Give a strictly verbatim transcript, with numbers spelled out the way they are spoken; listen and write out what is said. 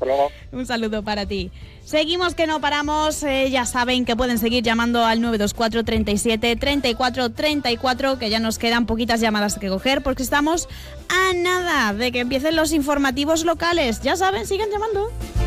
luego. Un saludo para ti. Seguimos que no paramos, eh, ya saben que pueden seguir llamando al nueve dos cuatro, treinta y siete, treinta y cuatro, treinta y cuatro, que ya nos quedan poquitas llamadas que coger porque estamos a nada de que empiecen los informativos locales. Ya saben, sigan llamando.